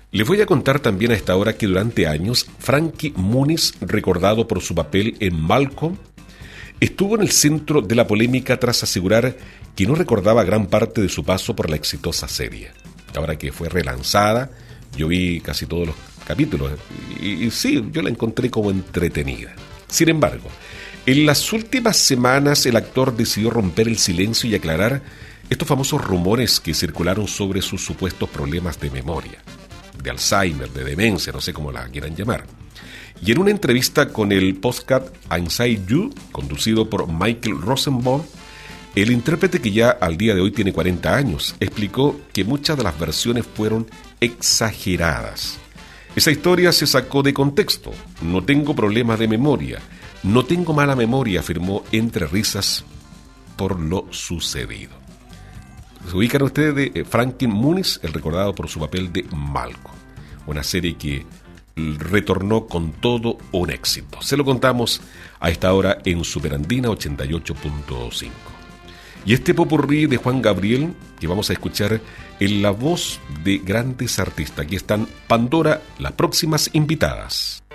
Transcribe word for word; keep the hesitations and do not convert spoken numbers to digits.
Les voy a contar también a esta hora que durante años Frankie Muniz, recordado por su papel en Malcolm, estuvo en el centro de la polémica tras asegurar que no recordaba gran parte de su paso por la exitosa serie. Ahora que fue relanzada, yo vi casi todos los capítulos y, y sí, yo la encontré como entretenida. Sin embargo, en las últimas semanas el actor decidió romper el silencio y aclarar estos famosos rumores que circularon sobre sus supuestos problemas de memoria, de Alzheimer, de demencia, no sé cómo la quieran llamar. Y en una entrevista con el podcast Inside You, conducido por Michael Rosenbaum, el intérprete, que ya al día de hoy tiene cuarenta años, explicó que muchas de las versiones fueron exageradas. Esa historia se sacó de contexto. No tengo problemas de memoria, no tengo mala memoria, afirmó entre risas por lo sucedido. Se ubican ustedes de Frankie Muniz, el recordado por su papel de Malcolm, una serie que retornó con todo un éxito. Se lo contamos a esta hora en Superandina ochenta y ocho punto cinco. Y este popurrí de Juan Gabriel, que vamos a escuchar en la voz de grandes artistas. Aquí están Pandora, las próximas invitadas.